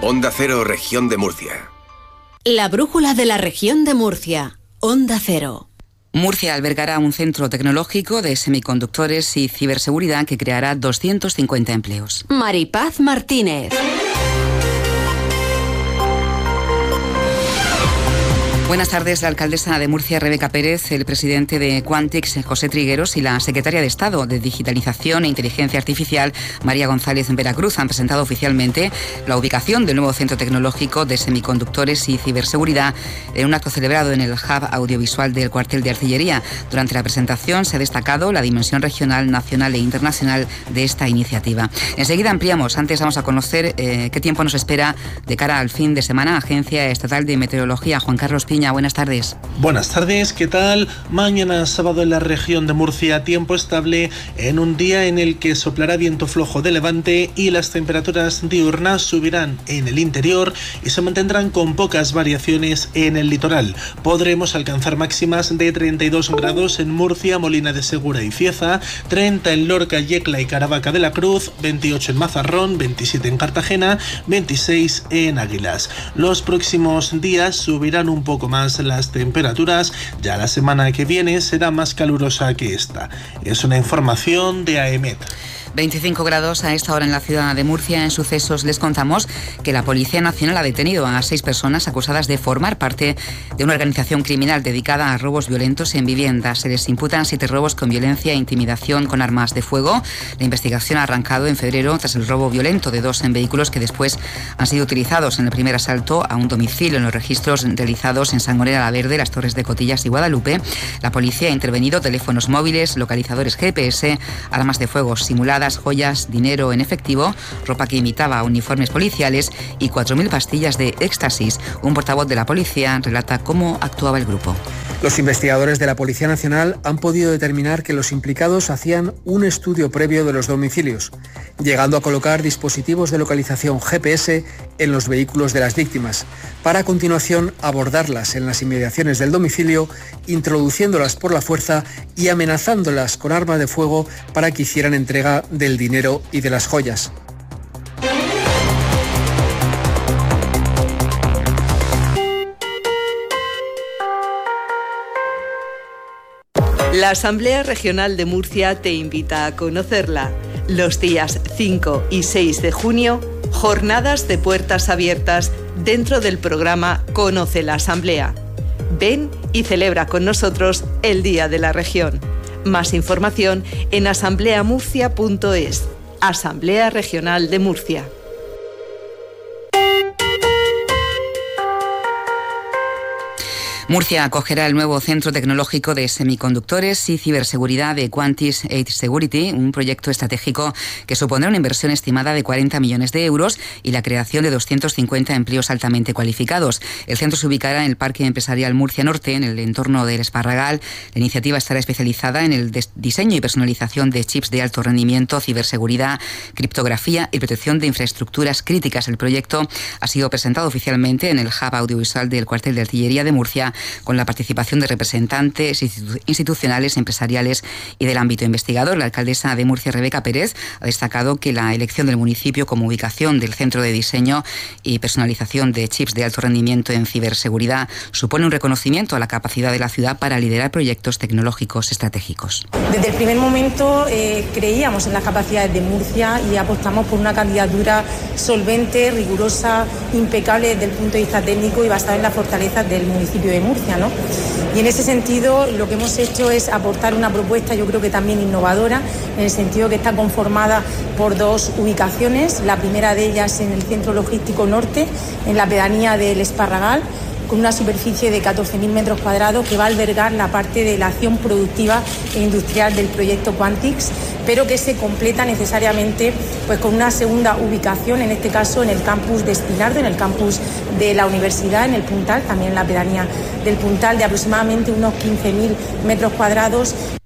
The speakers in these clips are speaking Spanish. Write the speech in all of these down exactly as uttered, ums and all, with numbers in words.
Onda Cero, Región de Murcia. La brújula de la Región de Murcia. Onda Cero. Murcia albergará un centro tecnológico de semiconductores y ciberseguridad que creará doscientos cincuenta empleos. Maripaz Martínez. Buenas tardes. La alcaldesa de Murcia, Rebeca Pérez, el presidente de Quantix, José Trigueros, y la secretaria de Estado de Digitalización e Inteligencia Artificial, María González Veracruz, han presentado oficialmente la ubicación del nuevo centro tecnológico de semiconductores y ciberseguridad en un acto celebrado en el Hub Audiovisual del Cuartel de Artillería. Durante la presentación se ha destacado la dimensión regional, nacional e internacional de esta iniciativa. Enseguida ampliamos. Antes vamos a conocer eh, qué tiempo nos espera de cara al fin de semana. Agencia Estatal de Meteorología, Juan Carlos Piña. Buenas tardes. Buenas tardes, ¿qué tal? Mañana sábado en la región de Murcia, tiempo estable en un día en el que soplará viento flojo de levante y las temperaturas diurnas subirán en el interior y se mantendrán con pocas variaciones en el litoral. Podremos alcanzar máximas de treinta y dos grados en Murcia, Molina de Segura y Cieza, treinta en Lorca, Yecla y Caravaca de la Cruz, veintiocho en Mazarrón, veintisiete en Cartagena, veintiséis en Águilas. Los próximos días subirán un poco más las temperaturas, ya la semana que viene será más calurosa que esta. Es una información de AEMET. veinticinco grados a esta hora en la ciudad de Murcia. En sucesos les contamos que la Policía Nacional ha detenido a seis personas acusadas de formar parte de una organización criminal dedicada a robos violentos en viviendas. Se les imputan siete robos con violencia e intimidación con armas de fuego. La investigación ha arrancado en febrero tras el robo violento de dos en vehículos que después han sido utilizados en el primer asalto a un domicilio en los registros realizados en Sangonera la Verde, Las Torres de Cotillas y Guadalupe. La policía ha intervenido teléfonos móviles, localizadores G P S, armas de fuego simuladas, joyas, dinero en efectivo, ropa que imitaba uniformes policiales y cuatro mil pastillas de éxtasis. Un portavoz de la policía relata cómo actuaba el grupo. Los investigadores de la Policía Nacional han podido determinar que los implicados hacían un estudio previo de los domicilios, llegando a colocar dispositivos de localización G P S en los vehículos de las víctimas, para a continuación abordarlas en las inmediaciones del domicilio, introduciéndolas por la fuerza y amenazándolas con armas de fuego para que hicieran entrega del dinero y de las joyas. La Asamblea Regional de Murcia te invita a conocerla. Los días cinco y seis de junio, jornadas de puertas abiertas dentro del programa Conoce la Asamblea. Ven y celebra con nosotros el Día de la Región. Más información en asamblea murcia punto es. Asamblea Regional de Murcia. Murcia acogerá el nuevo Centro Tecnológico de Semiconductores y Ciberseguridad de Quantix Edge Security, un proyecto estratégico que supondrá una inversión estimada de cuarenta millones de euros y la creación de doscientos cincuenta empleos altamente cualificados. El centro se ubicará en el Parque Empresarial Murcia Norte, en el entorno del Esparragal. La iniciativa estará especializada en el diseño y personalización de chips de alto rendimiento, ciberseguridad, criptografía y protección de infraestructuras críticas. El proyecto ha sido presentado oficialmente en el Hub Audiovisual del Cuartel de Artillería de Murcia, con la participación de representantes institucionales, empresariales y del ámbito investigador. La alcaldesa de Murcia, Rebeca Pérez, ha destacado que la elección del municipio como ubicación del centro de diseño y personalización de chips de alto rendimiento en ciberseguridad supone un reconocimiento a la capacidad de la ciudad para liderar proyectos tecnológicos estratégicos. Desde el primer momento eh, creíamos en las capacidades de Murcia y apostamos por una candidatura solvente, rigurosa, impecable desde el punto de vista técnico y basada en las fortalezas del municipio de Murcia. Murcia, ¿no? Y en ese sentido lo que hemos hecho es aportar una propuesta, yo creo que también innovadora, en el sentido que está conformada por dos ubicaciones. La primera de ellas en el Centro Logístico Norte, en la pedanía del Esparragal, con una superficie de catorce mil metros cuadrados que va a albergar la parte de la acción productiva e industrial del proyecto Quantix, pero que se completa necesariamente pues, con una segunda ubicación, en este caso en el campus de Espinardo, en el campus de la universidad, en el Puntal, también en la pedanía del Puntal, de aproximadamente unos quince mil metros cuadrados.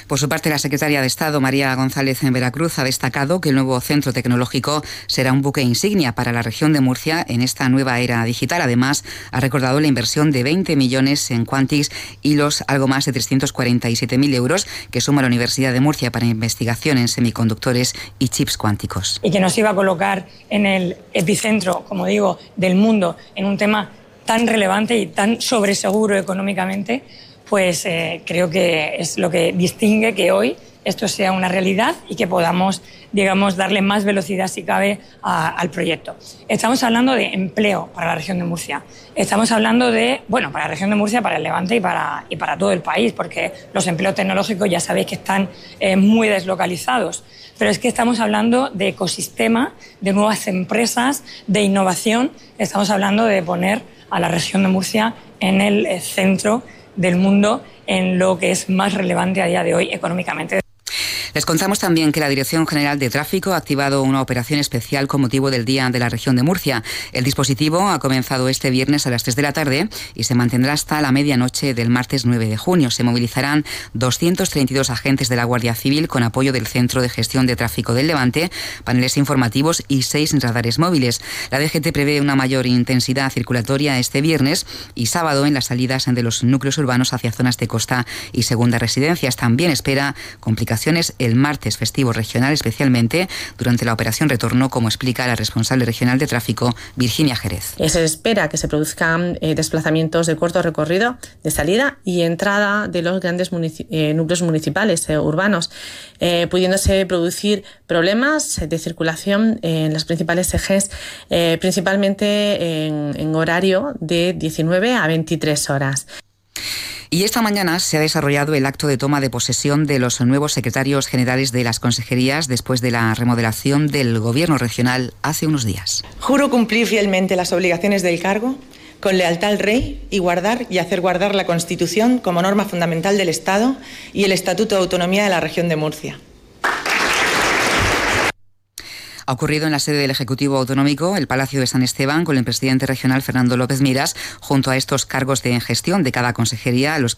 Por su parte, la secretaria de Estado, María González en Veracruz, ha destacado que el nuevo centro tecnológico será un buque insignia para la región de Murcia en esta nueva era digital. Además, ha recordado la inversión de veinte millones en Quantix y los algo más de trescientos cuarenta y siete mil euros que suma la Universidad de Murcia para investigación en semiconductores y chips cuánticos. Y que nos iba a colocar en el epicentro, como digo, del mundo, en un tema tan relevante y tan sobreseguro económicamente, pues eh, creo que es lo que distingue que hoy esto sea una realidad y que podamos, digamos, darle más velocidad, si cabe, a, al proyecto. Estamos hablando de empleo para la región de Murcia. Estamos hablando de, bueno, para la región de Murcia, para el Levante y para, y para todo el país, porque los empleos tecnológicos ya sabéis que están eh, muy deslocalizados. Pero es que estamos hablando de ecosistema, de nuevas empresas, de innovación. Estamos hablando de poner a la región de Murcia en el eh, centro del mundo, en lo que es más relevante a día de hoy económicamente. Les contamos también que la Dirección General de Tráfico ha activado una operación especial con motivo del Día de la Región de Murcia. El dispositivo ha comenzado este viernes a las tres de la tarde y se mantendrá hasta la medianoche del martes nueve de junio. Se movilizarán doscientos treinta y dos agentes de la Guardia Civil con apoyo del Centro de Gestión de Tráfico del Levante, paneles informativos y seis radares móviles. La D G T prevé una mayor intensidad circulatoria este viernes y sábado en las salidas de los núcleos urbanos hacia zonas de costa y segundas residencias. También espera complicaciones el martes festivo regional, especialmente durante la operación Retorno, como explica la responsable regional de tráfico, Virginia Jerez. Se espera que se produzcan eh, desplazamientos de corto recorrido de salida y entrada de los grandes munici- eh, núcleos municipales eh, urbanos, eh, pudiéndose producir problemas de circulación en los principales ejes, eh, principalmente en, en horario de diecinueve a veintitrés horas. Y esta mañana se ha desarrollado el acto de toma de posesión de los nuevos secretarios generales de las consejerías después de la remodelación del Gobierno regional hace unos días. Juro cumplir fielmente las obligaciones del cargo, con lealtad al Rey y guardar y hacer guardar la Constitución como norma fundamental del Estado y el Estatuto de Autonomía de la Región de Murcia. Ha ocurrido en la sede del Ejecutivo Autonómico, el Palacio de San Esteban, con el presidente regional Fernando López Miras, junto a estos cargos de gestión de cada consejería, los